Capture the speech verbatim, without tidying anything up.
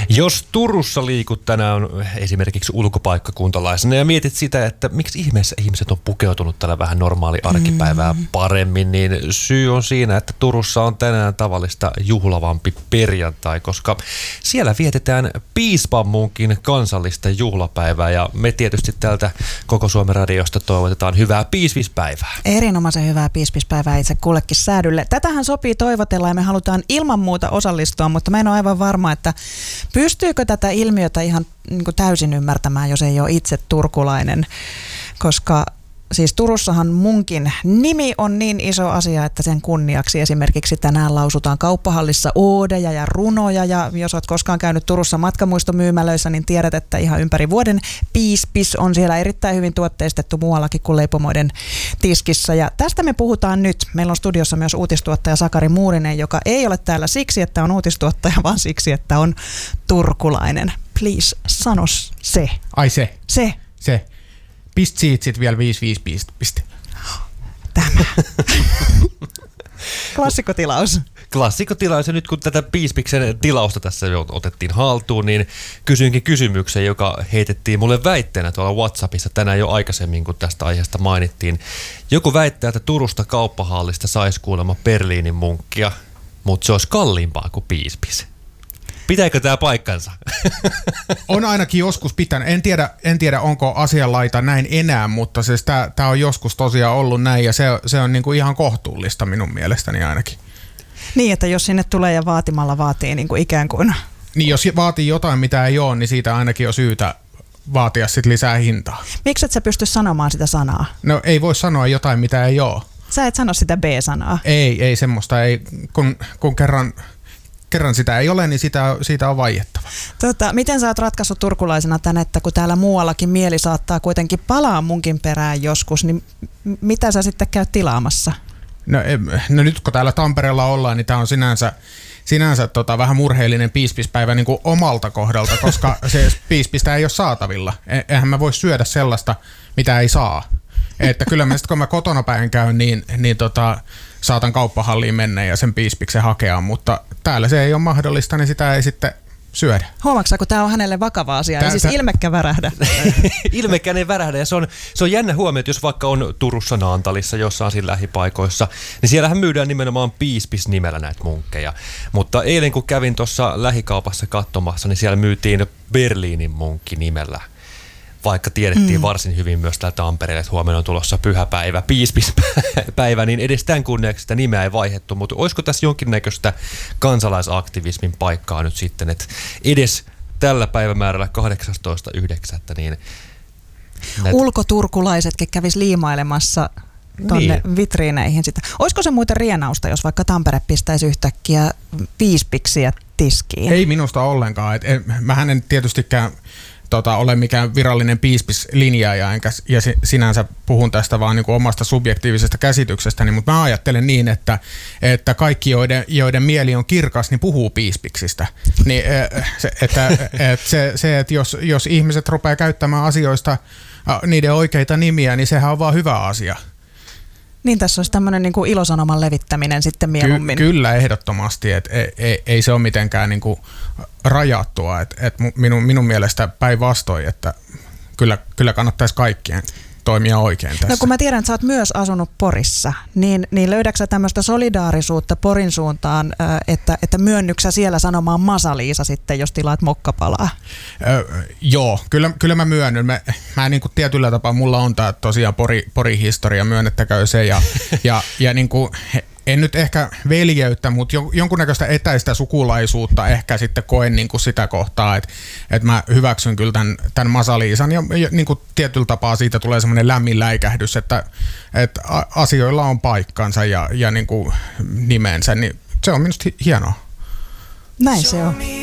Jos Turussa liikut tänään esimerkiksi ulkopaikkakuntalaisena ja mietit sitä, että miksi ihmeessä ihmiset on pukeutunut tällä vähän normaali arkipäivää mm. paremmin, niin syy on siinä, että Turussa on tänään tavallista juhlavampi perjantai, koska siellä vietetään Piispanmunkin kansallista juhlapäivää ja me tietysti täältä Koko Suomen radiosta toivotetaan hyvää piispispäivää. Erinomaisen hyvää piispispäivää itse kullekin säädylle. Tätähän sopii toivotella ja me halutaan ilman muuta osallistua, mutta mä en ole aivan varma, että pystyykö tätä ilmiötä ihan niin kuin täysin ymmärtämään, jos ei ole itse turkulainen, koska siis Turussahan munkin nimi on niin iso asia, että sen kunniaksi esimerkiksi tänään lausutaan kauppahallissa oodeja ja runoja, ja jos olet koskaan käynyt Turussa matkamuistomyymälöissä, niin tiedät, että ihan ympäri vuoden piispis on siellä erittäin hyvin tuotteistettu muuallakin kuin leipomoiden tiskissä, ja tästä me puhutaan nyt. Meillä on studiossa myös uutistuottaja Sakari Muurinen, joka ei ole täällä siksi, että on uutistuottaja, vaan siksi, että on turkulainen. Please, sano se. Ai se. Se. Se. Pist siitä sit vielä viisi viisi piste. piste. Tämä. Klassikotilaus. Klassikotilaus, ja nyt kun tätä Piispiksen tilausta tässä jo otettiin haltuun, niin kysyinkin kysymyksen, joka heitettiin mulle väitteenä tuolla WhatsAppissa tänään jo aikaisemmin, kun tästä aiheesta mainittiin. Joku väittää, että Turusta kauppahallista saisi kuulemma Berliinin munkkia, mutta se olisi kalliimpaa kuin Piispis. Pitääkö tämä paikkansa? On ainakin joskus pitänyt. En tiedä, en tiedä onko asianlaita näin enää, mutta siis tämä on joskus tosiaan ollut näin ja se, se on niinku ihan kohtuullista minun mielestäni ainakin. Niin, että jos sinne tulee ja vaatimalla vaatii niin kuin ikään kuin. Niin, jos vaatii jotain, mitä ei ole, niin siitä ainakin on syytä vaatia sit lisää hintaa. Miksi et sä pysty sanomaan sitä sanaa? No ei voi sanoa jotain, mitä ei ole. Sä et sano sitä B-sanaa. Ei, ei semmoista. Ei, kun, kun kerran... Kerran sitä ei ole, niin sitä, siitä on vaiettava. Tota, miten sä oot ratkaissut turkulaisena tän, että kun täällä muuallakin mieli saattaa kuitenkin palaa munkin perään joskus, niin mitä sä sitten käyt tilaamassa? No, no nyt kun täällä Tampereella ollaan, niin tää on sinänsä, sinänsä tota, vähän murheellinen piispispäivä niin kuin omalta kohdalta, koska se piispistä ei ole saatavilla. Eihän mä voi syödä sellaista, mitä ei saa. Että kyllä mä sitten kun mä kotona päin käyn, niin, niin tota, saatan kauppahalliin mennä ja sen piispiksen hakea, mutta täällä se ei ole mahdollista, niin sitä ei sitten syödä. Huomaatko, kun tämä on hänelle vakava asia, Tää, ja siis ilmekkä värähdä. Ilmekkä ei värähdä, ja se on, se on jännä huomio, että jos vaikka on Turussa Naantalissa, jossain siinä lähipaikoissa, niin siellähän myydään nimenomaan Piispis-nimellä näitä munkkeja. Mutta eilen kun kävin tuossa lähikaupassa katsomassa, niin siellä myytiin Berliinin munkki nimellä. Vaikka tiedettiin mm. varsin hyvin myös täällä Tampereella, että huomenna on tulossa pyhäpäivä, piispispäivä, niin edes tämän kunniaksi sitä nimeä ei vaihdettu. Mutta olisiko tässä jonkinnäköistä kansalaisaktivismin paikkaa nyt sitten, että edes tällä päivämäärällä kahdeksastoista yhdeksättä niin näitä... ulkoturkulaisetkin kävis liimailemassa tuonne niin. vitriineihin sitä. Olisiko se muuten rienausta, jos vaikka Tampere pistäisi yhtäkkiä piispiksiä tiskiin? Ei minusta ollenkaan. Et, et, mähän en tietystikään... Tota, ole mikään virallinen piispislinjaaja, enkä ja sinänsä puhun tästä vaan niin kuin omasta subjektiivisesta käsityksestäni, mutta mä ajattelen niin, että, että kaikki, joiden, joiden mieli on kirkas, niin puhuu piispiksistä. Niin, se, että, että se, se, että jos, jos ihmiset rupeaa käyttämään asioista niiden oikeita nimiä, niin sehän on vaan hyvä asia. Niin tässä olisi tämmöinen niin kuin ilosanoman levittäminen sitten mieluummin. Ky- kyllä ehdottomasti, että ei, ei, ei se ole mitenkään niin kuin rajattua, että et minun, minun mielestä päinvastoin, että kyllä, kyllä kannattaisi kaikkien toimia oikein tässä. No kun mä tiedän, että sä oot myös asunut Porissa, niin, niin löydätkö sä tämmöistä solidaarisuutta Porin suuntaan, että, että myönnyksä siellä sanomaan Masa-Liisa sitten, jos tilaat mokkapalaa? Öö, joo, kyllä, kyllä mä myönnyn. Mä, mä niin kuin tietyllä tapaa, mulla on tää tosiaan Pori, Pori-historia, myönnettäköön se, ja, ja, ja niin kuin, en nyt ehkä veljeyttä, mutta jonkunnäköistä etäistä sukulaisuutta ehkä sitten koen niin kuin sitä kohtaa, että, että mä hyväksyn kyllä tämän, tämän Masa-Liisan ja, ja niin kuin tietyllä tapaa siitä tulee semmoinen lämmin läikähdys, että, että asioilla on paikkansa ja, ja niin kuin nimensä, niin se on minusta hienoa. Näin se on.